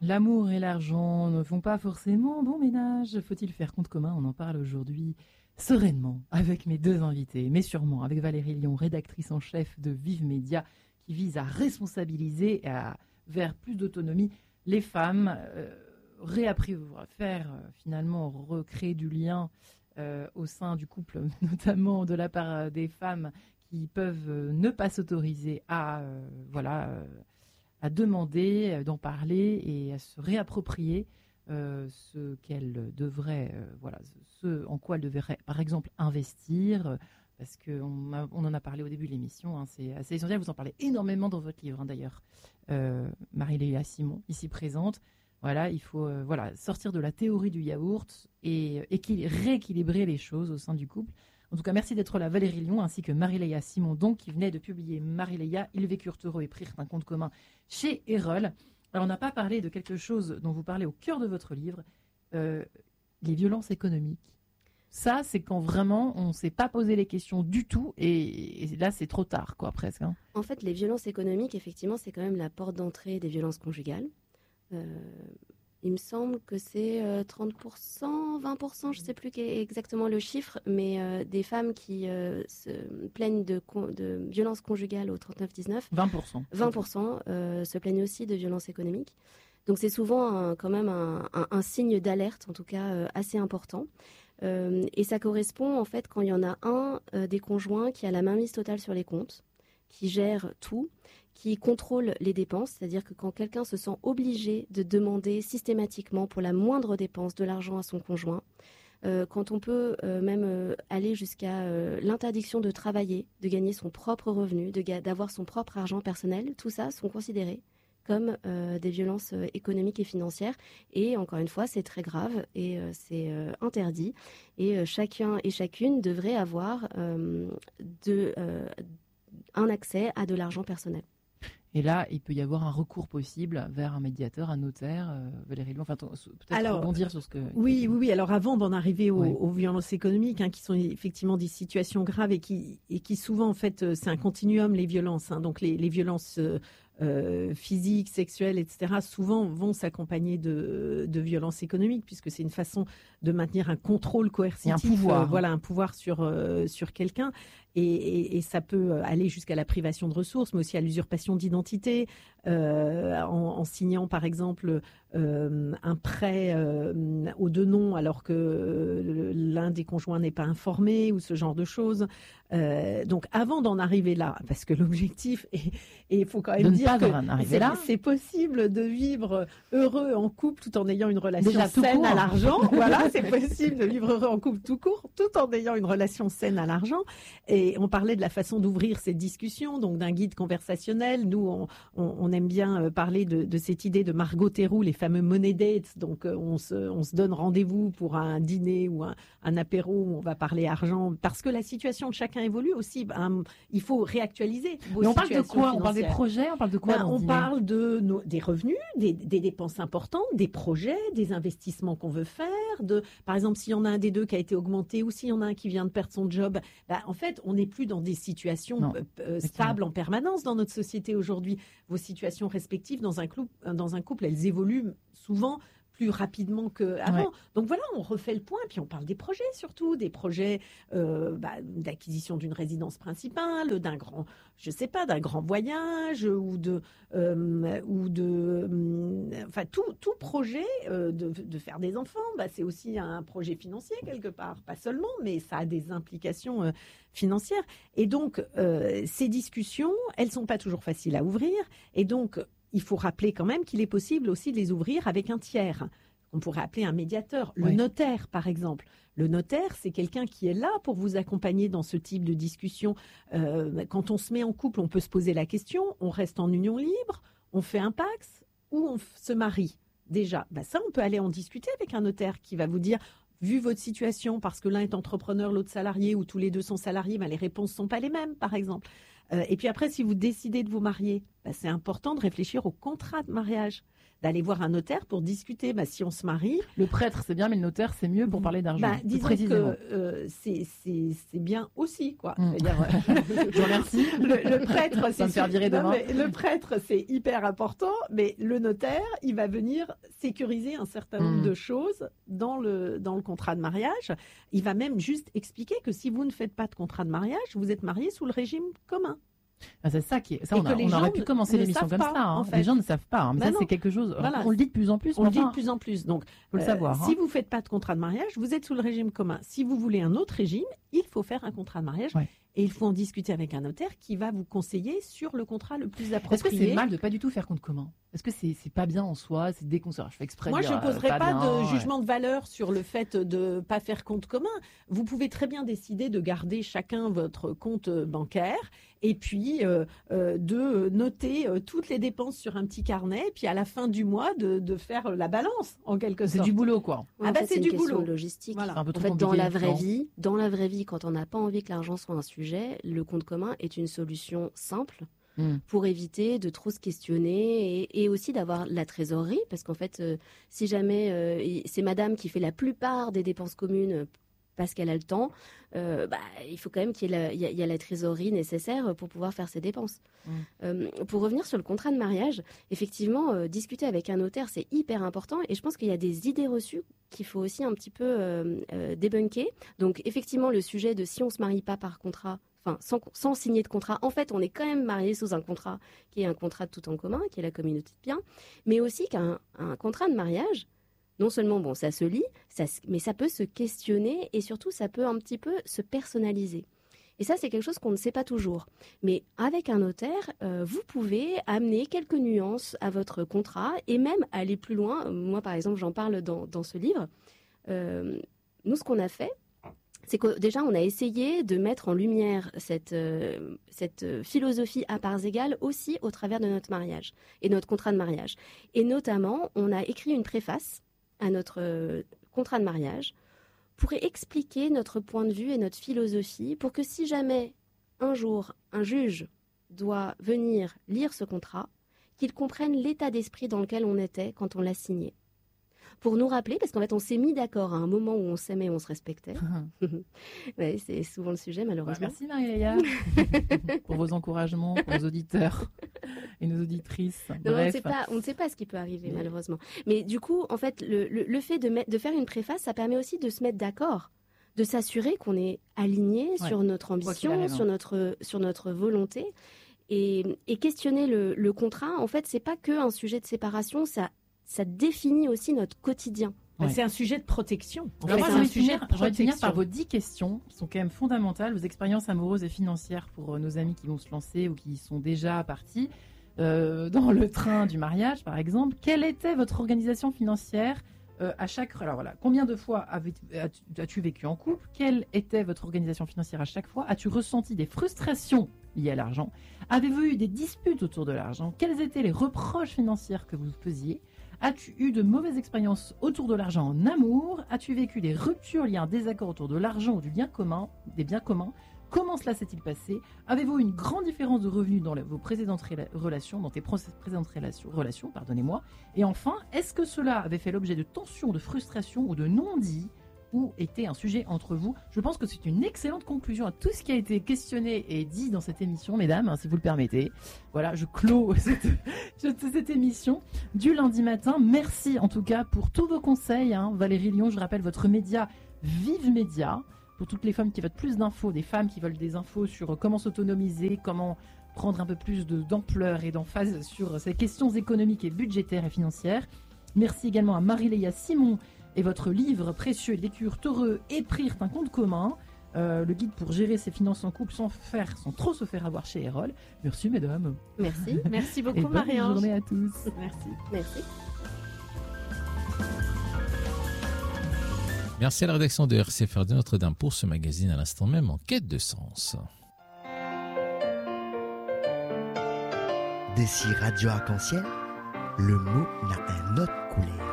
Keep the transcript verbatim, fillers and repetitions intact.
L'amour et l'argent ne font pas forcément bon ménage. Faut-il faire compte commun? On en parle aujourd'hui sereinement avec mes deux invités, mais sûrement avec Valérie Lyon, rédactrice en chef de Vive Média, qui vise à responsabiliser et à vers plus d'autonomie les femmes, euh, réapprivoiser, faire euh, finalement recréer du lien euh, au sein du couple, notamment de la part des femmes qui peuvent euh, ne pas s'autoriser à euh, voilà. Euh, à demander, d'en parler et à se réapproprier euh, ce qu'elle devrait, euh, voilà, ce en quoi elle devrait, par exemple, investir, euh, parce qu'on on en a parlé au début de l'émission, hein, c'est assez essentiel, vous en parlez énormément dans votre livre, hein, d'ailleurs, euh, Marie-Léa Simon, ici présente. Voilà, il faut euh, voilà, sortir de la théorie du yaourt et euh, rééquilibrer les choses au sein du couple. En tout cas, merci d'être là, Valérie Lyon, ainsi que Marie-Léa Simon, donc, qui venait de publier Marie-Léa, Ils vécurent heureux et prirent un compte commun chez Erol. Alors, on n'a pas parlé de quelque chose dont vous parlez au cœur de votre livre, euh, les violences économiques. Ça, c'est quand vraiment on ne s'est pas posé les questions du tout, et, et là, c'est trop tard, quoi, presque. Hein. En fait, les violences économiques, effectivement, c'est quand même la porte d'entrée des violences conjugales. Euh, il me semble que c'est euh, trente pour cent, vingt pour cent, je ne sais plus exactement le chiffre, mais euh, des femmes qui euh, se plaignent de, con- de violences conjugales au trente-neuf dix-neuf. vingt pour cent. vingt pour cent euh, se plaignent aussi de violences économiques. Donc c'est souvent un, quand même un, un, un signe d'alerte, en tout cas euh, assez important. Euh, et ça correspond en fait quand il y en a un euh, des conjoints qui a la mainmise totale sur les comptes, qui gère tout, qui contrôle les dépenses, c'est-à-dire que quand quelqu'un se sent obligé de demander systématiquement pour la moindre dépense de l'argent à son conjoint, euh, quand on peut euh, même euh, aller jusqu'à euh, l'interdiction de travailler, de gagner son propre revenu, de ga- d'avoir son propre argent personnel, tout ça sont considérés comme euh, des violences euh, économiques et financières. Et encore une fois, c'est très grave et euh, c'est euh, interdit. Et euh, chacun et chacune devrait avoir euh, de, euh, un accès à de l'argent personnel. Et là, il peut y avoir un recours possible vers un médiateur, un notaire, euh, Valérie Lyon, enfin, peut-être alors, rebondir sur ce que... Oui, oui, oui. Alors avant d'en arriver aux, ouais. aux violences économiques, hein, qui sont effectivement des situations graves et qui, et qui souvent, en fait, c'est un continuum, les violences. Hein, donc les, les violences euh, euh, physiques, sexuelles, et cetera, souvent vont s'accompagner de, de violences économiques, puisque c'est une façon de maintenir un contrôle coercitif, un pouvoir, euh, voilà, un pouvoir sur euh, sur quelqu'un, et, et, et ça peut aller jusqu'à la privation de ressources, mais aussi à l'usurpation d'identité, euh, en, en signant par exemple euh, un prêt euh, aux deux noms alors que l'un des conjoints n'est pas informé, ou ce genre de choses. Euh, donc avant d'en arriver là, parce que l'objectif, et il faut quand même de dire que c'est, là. c'est possible de vivre heureux en couple tout en ayant une relation Déjà, saine à l'argent. Voilà, c'est possible de vivre heureux en couple tout court, tout en ayant une relation saine à l'argent. Et on parlait de la façon d'ouvrir cette discussion, donc d'un guide conversationnel. Nous, on, on, on aime bien parler de, de cette idée de Margot Théroux, les fameux money dates. Donc, on se, on se donne rendez-vous pour un dîner ou un, un apéro où on va parler argent, parce que la situation de chacun évolue aussi. Ben, il faut réactualiser vos Mais on parle de quoi? financières. On parle des projets? On parle de quoi? Ben, on parle de nos, des revenus, des, des dépenses importantes, des projets, des investissements qu'on veut faire. De, par exemple, s'il y en a un des deux qui a été augmenté ou s'il y en a un qui vient de perdre son job, ben, en fait, on n'est plus dans des situations euh, stables en permanence dans notre société aujourd'hui. Vos situations respectives dans un couple, dans un couple, elles évoluent souvent plus rapidement qu'avant. Ouais. Donc voilà, on refait le point, puis on parle des projets surtout, des projets euh, bah, d'acquisition d'une résidence principale, d'un grand, je sais pas, d'un grand voyage, ou de, euh, ou de, euh, enfin tout, tout projet euh, de, de faire des enfants, bah, c'est aussi un projet financier quelque part, pas seulement, mais ça a des implications euh, financières. Et donc euh, ces discussions, elles sont pas toujours faciles à ouvrir, et donc il faut rappeler quand même qu'il est possible aussi de les ouvrir avec un tiers. On pourrait appeler un médiateur, le oui. notaire par exemple. Le notaire, c'est quelqu'un qui est là pour vous accompagner dans ce type de discussion. Euh, quand on se met en couple, on peut se poser la question, on reste en union libre, on fait un pax ou on se marie. Déjà, bah ça, on peut aller en discuter avec un notaire qui va vous dire, vu votre situation, parce que l'un est entrepreneur, l'autre salarié, ou tous les deux sont salariés, bah les réponses sont pas les mêmes, par exemple. Euh, et puis après, si vous décidez de vous marier, bah, c'est important de réfléchir au contrat de mariage, d'aller voir un notaire pour discuter. Bah, si on se marie, le prêtre c'est bien, mais le notaire c'est mieux pour parler d'argent. Bah, disons précisément. que euh, c'est, c'est, c'est bien aussi, quoi. Mmh. C'est-à-dire, je vous remercie. Le, le prêtre, ça c'est me faire virer demain. Non, le prêtre, c'est hyper important, mais le notaire, il va venir sécuriser un certain nombre mmh. de choses dans le dans le contrat de mariage. Il va même juste expliquer que si vous ne faites pas de contrat de mariage, vous êtes marié sous le régime commun. Ah, c'est ça qui est. Ça, on, a, on aurait pu commencer l'émission comme pas, ça. Hein. En fait. Les gens ne savent pas. Hein. Mais ben ça, c'est quelque chose. Voilà. On le dit de plus en plus. On le enfin, dit de plus en plus. Donc, faut le euh, savoir. Si hein. vous ne faites pas de contrat de mariage, vous êtes sous le régime commun. Si vous voulez un autre régime, il faut faire un contrat de mariage. Ouais. Et il faut en discuter avec un notaire qui va vous conseiller sur le contrat le plus approprié. Est-ce que c'est mal de pas du tout faire compte commun ? Est-ce que c'est c'est pas bien en soi ? C'est déconseillé. Je fais exprès. Moi, de dire, je ne poserai euh, pas, pas de bien, jugement ouais. de valeur sur le fait de ne pas faire compte commun. Vous pouvez très bien décider de garder chacun votre compte bancaire et puis euh, euh, de noter euh, toutes les dépenses sur un petit carnet, et puis à la fin du mois de, de faire la balance en quelque sorte. C'est du boulot, quoi. Ouais, ah bah c'est, c'est du boulot. Logistique. Voilà. En fait, dans la vraie vie, dans la vraie vie, quand on n'a pas envie que l'argent soit un sujet, le compte commun est une solution simple. Mmh. Pour éviter de trop se questionner et, et aussi d'avoir la trésorerie, parce qu'en fait, euh, si jamais euh, c'est madame qui fait la plupart des dépenses communes parce qu'elle a le temps, euh, bah, il faut quand même qu'il y ait la, il y a, il y a la trésorerie nécessaire pour pouvoir faire ses dépenses. Mmh. Euh, pour revenir sur le contrat de mariage, effectivement, euh, discuter avec un notaire, c'est hyper important et je pense qu'il y a des idées reçues qu'il faut aussi un petit peu euh, euh, débunker. Donc, effectivement, le sujet de si on ne se marie pas par contrat, Enfin, sans, sans signer de contrat. En fait, on est quand même marié sous un contrat qui est un contrat de tout en commun, qui est la communauté de biens, mais aussi qu'un un contrat de mariage, non seulement, bon, ça se lit, ça, mais ça peut se questionner et surtout, ça peut un petit peu se personnaliser. Et ça, c'est quelque chose qu'on ne sait pas toujours. Mais avec un notaire, euh, vous pouvez amener quelques nuances à votre contrat et même aller plus loin. Moi, par exemple, j'en parle dans, dans ce livre. Euh, nous, ce qu'on a fait, c'est que déjà, on a essayé de mettre en lumière cette, euh, cette philosophie à parts égales aussi au travers de notre mariage et notre contrat de mariage. Et notamment, on a écrit une préface à notre euh, contrat de mariage pour expliquer notre point de vue et notre philosophie pour que si jamais un jour un juge doit venir lire ce contrat, qu'il comprenne l'état d'esprit dans lequel on était quand on l'a signé. Pour nous rappeler, parce qu'en fait, on s'est mis d'accord à un moment où on s'aimait et on se respectait. Ouais, c'est souvent le sujet, malheureusement. Merci Marie-Léa pour vos encouragements, pour nos auditeurs et nos auditrices. Non, on ne sait pas, on ne sait pas ce qui peut arriver, oui. malheureusement. Mais du coup, en fait, le, le, le fait de, mettre, de faire une préface, ça permet aussi de se mettre d'accord, de s'assurer qu'on est aligné ouais. sur notre ambition, sur notre, sur notre volonté. Et, et questionner le, le contrat, en fait, c'est pas qu'un sujet de séparation, ça ça définit aussi notre quotidien. Ouais. C'est un sujet de protection. En fait, moi, j'ai finir, finir par vos dix questions qui sont quand même fondamentales, vos expériences amoureuses et financières pour nos amis qui vont se lancer ou qui sont déjà partis euh, dans le train du mariage, par exemple. Quelle était votre organisation financière euh, à chaque... Alors voilà, combien de fois as-tu, as-tu vécu en couple ? Quelle était votre organisation financière à chaque fois ? As-tu ressenti des frustrations liées à l'argent ? Avez-vous eu des disputes autour de l'argent ? Quelles étaient les reproches financiers que vous faisiez ? As-tu eu de mauvaises expériences autour de l'argent en amour ? As-tu vécu des ruptures liées à un désaccord autour de l'argent ou du bien commun, des biens communs ? Comment cela s'est-il passé ? Avez-vous une grande différence de revenus dans les, vos précédentes rela- relations, dans tes précédentes relations, relations, pardonnez-moi ? Et enfin, est-ce que cela avait fait l'objet de tensions, de frustrations ou de non-dits ? Ou était un sujet entre vous ? Je pense que c'est une excellente conclusion à tout ce qui a été questionné et dit dans cette émission, mesdames, si vous le permettez. Voilà, je clôt cette, cette émission du lundi matin. Merci en tout cas pour tous vos conseils. Hein. Valérie Lyon, je rappelle votre média Vive Média, pour toutes les femmes qui veulent plus d'infos, des femmes qui veulent des infos sur comment s'autonomiser, comment prendre un peu plus de, d'ampleur et d'emphase sur ces questions économiques et budgétaires et financières. Merci également à Marie-Léa Simon, et votre livre précieux Lecture Heureux et Prirent un compte commun, euh, le guide pour gérer ses finances en couple sans faire, sans trop se faire avoir chez Erol. Merci mesdames. Merci. Merci beaucoup Marie-Ange. Bonne journée à tous. Merci. Merci. Merci à la rédaction de R C F R de Notre-Dame pour ce magazine à l'instant même en quête de sens. D'ici Radio Arc-en-Ciel, le mot n'a un autre couleur.